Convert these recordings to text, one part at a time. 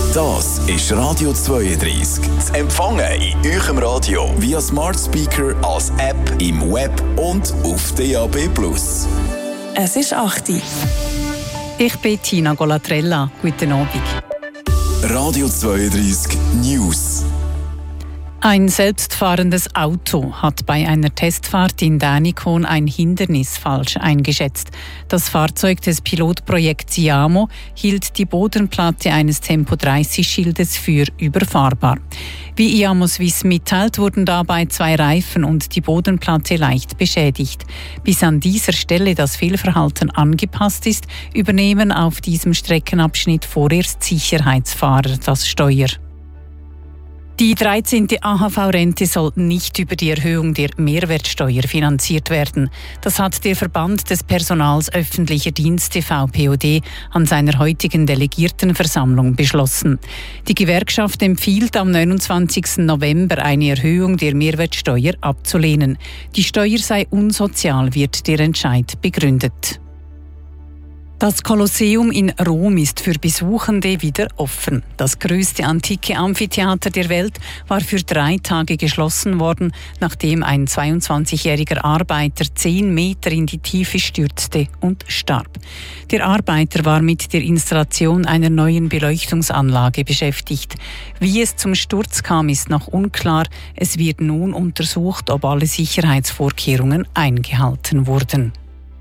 Das ist Radio 32. Zu empfangen in eurem Radio via Smart Speaker, als App, im Web und auf DAB+. Es ist 8 Uhr. Ich bin Tina Golatrella. Guten Abend. Radio 32 News. Ein selbstfahrendes Auto hat bei einer Testfahrt in Dänikon ein Hindernis falsch eingeschätzt. Das Fahrzeug des Pilotprojekts IAMO hielt die Bodenplatte eines Tempo-30-Schildes für überfahrbar. Wie IAMO Swiss mitteilt, wurden dabei 2 Reifen und die Bodenplatte leicht beschädigt. Bis an dieser Stelle das Fehlverhalten angepasst ist, übernehmen auf diesem Streckenabschnitt vorerst Sicherheitsfahrer das Steuer. Die 13. AHV-Rente soll nicht über die Erhöhung der Mehrwertsteuer finanziert werden. Das hat der Verband des Personals öffentlicher Dienste VPOD an seiner heutigen Delegiertenversammlung beschlossen. Die Gewerkschaft empfiehlt am 29. November eine Erhöhung der Mehrwertsteuer abzulehnen. Die Steuer sei unsozial, wird der Entscheid begründet. Das Kolosseum in Rom ist für Besuchende wieder offen. Das größte antike Amphitheater der Welt war für 3 Tage geschlossen worden, nachdem ein 22-jähriger Arbeiter 10 Meter in die Tiefe stürzte und starb. Der Arbeiter war mit der Installation einer neuen Beleuchtungsanlage beschäftigt. Wie es zum Sturz kam, ist noch unklar. Es wird nun untersucht, ob alle Sicherheitsvorkehrungen eingehalten wurden.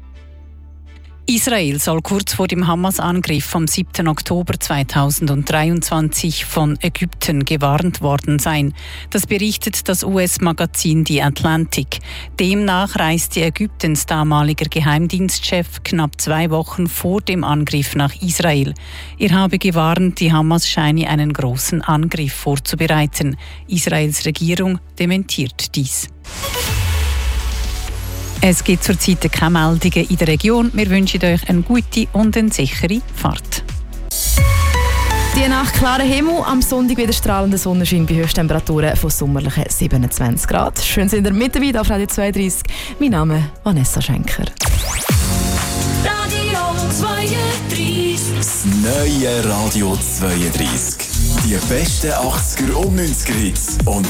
Israel soll kurz vor dem Hamas-Angriff vom 7. Oktober 2023 von Ägypten gewarnt worden sein. Das berichtet das US-Magazin The Atlantic. Demnach reiste Ägyptens damaliger Geheimdienstchef knapp 2 Wochen vor dem Angriff nach Israel. Er habe gewarnt, die Hamas scheine einen großen Angriff vorzubereiten. Israels Regierung dementiert dies. Es gibt zurzeit keine Meldungen in der Region. Wir wünschen euch eine gute und eine sichere Fahrt. Die Nacht klarer Himmel, am Sonntag wieder strahlender Sonnenschein bei Höchsttemperaturen von sommerlichen 27 Grad. Schön sind ihr mit dabei auf Radio 32. Mein Name ist Vanessa Schenker. Radio 32. Das neue Radio 32. Die besten 80er und 90er Hits und